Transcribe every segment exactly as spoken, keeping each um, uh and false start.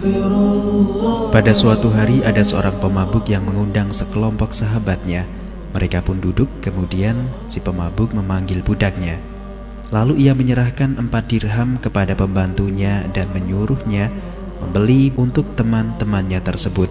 Pada suatu hari ada seorang pemabuk yang mengundang sekelompok sahabatnya. Mereka pun duduk, kemudian si pemabuk memanggil budaknya. Lalu ia menyerahkan empat dirham kepada pembantunya dan menyuruhnya membeli untuk teman-temannya tersebut.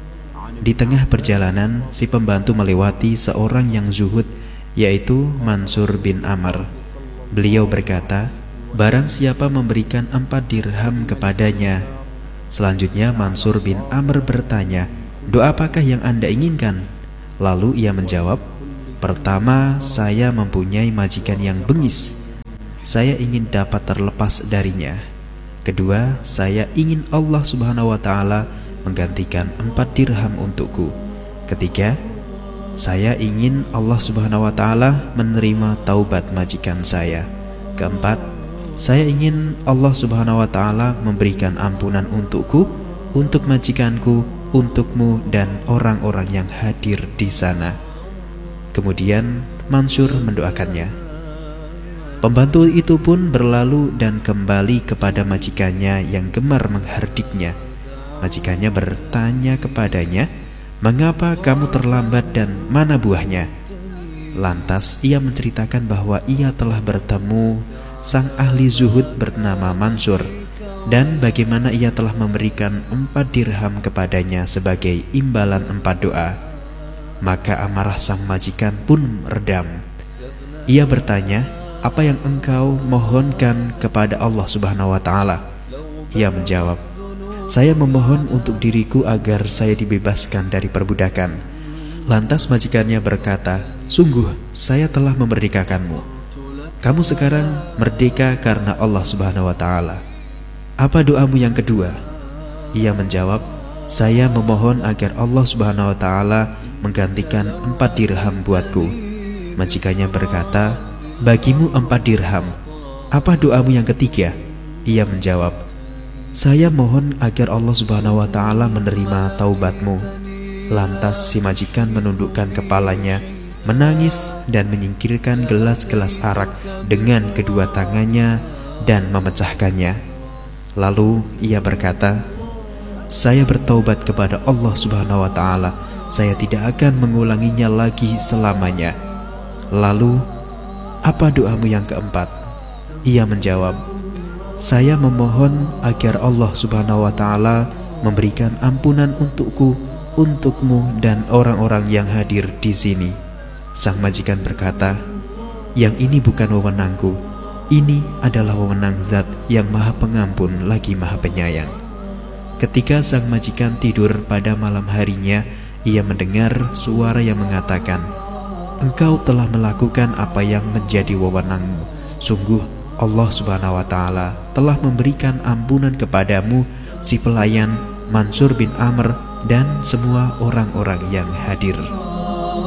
Di tengah perjalanan, si pembantu melewati seorang yang zuhud, yaitu Mansur bin Amr. Beliau berkata, "Barang siapa memberikan empat dirham kepadanya." Selanjutnya Mansur bin Amr bertanya, "Doa apakah yang Anda inginkan?" Lalu ia menjawab, "Pertama, saya mempunyai majikan yang bengis. Saya ingin dapat terlepas darinya. Kedua, saya ingin Allah subhanahu wa ta'ala menggantikan empat dirham untukku. Ketiga, saya ingin Allah subhanahu wa ta'ala menerima taubat majikan saya. Keempat, saya ingin Allah subhanahu wa ta'ala memberikan ampunan untukku, untuk majikanku, untukmu, dan orang-orang yang hadir di sana." Kemudian Mansur mendoakannya. Pembantu itu pun berlalu dan kembali kepada majikannya yang gemar menghardiknya. Majikannya bertanya kepadanya, "Mengapa kamu terlambat dan mana buahnya?" Lantas ia menceritakan bahwa ia telah bertemu sang ahli zuhud bernama Mansur, dan bagaimana ia telah memberikan empat dirham kepadanya sebagai imbalan empat doa. Maka amarah sang majikan pun redam. Ia bertanya, "Apa yang engkau mohonkan kepada Allah subhanahu wa ta'ala?" Ia menjawab, "Saya memohon untuk diriku agar saya dibebaskan dari perbudakan." Lantas majikannya berkata, "Sungguh saya telah memerdekakanmu. Kamu sekarang merdeka karena Allah subhanahu wa ta'ala. Apa doamu yang kedua?" Ia menjawab, "Saya memohon agar Allah subhanahu wa ta'ala menggantikan empat dirham buatku." Majikannya berkata, "Bagimu empat dirham. Apa doamu yang ketiga?" Ia menjawab, "Saya mohon agar Allah subhanahu wa ta'ala menerima taubatmu." Lantas si majikan menundukkan kepalanya, menangis dan menyingkirkan gelas-gelas arak dengan kedua tangannya dan memecahkannya. Lalu ia berkata, "Saya bertaubat kepada Allah subhanahu wa ta'ala. Saya tidak akan mengulanginya lagi selamanya." Lalu, "Apa doamu yang keempat?" Ia menjawab, "Saya memohon agar Allah subhanahu wa ta'ala memberikan ampunan untukku, untukmu, dan orang-orang yang hadir di sini." Sang majikan berkata, "Yang ini bukan wewenangku. Ini adalah wewenang Zat yang Maha Pengampun lagi Maha Penyayang." Ketika sang majikan tidur pada malam harinya, ia mendengar suara yang mengatakan, "Engkau telah melakukan apa yang menjadi wewenangmu. Sungguh Allah subhanahu wa ta'ala telah memberikan ampunan kepadamu, si pelayan Mansur bin Amr, dan semua orang-orang yang hadir."